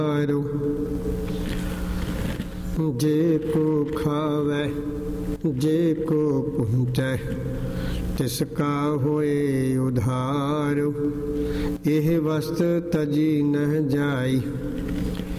जे को खावै जे को पहुँचै तिसका होए उधार। एह वस्त तजी न जाई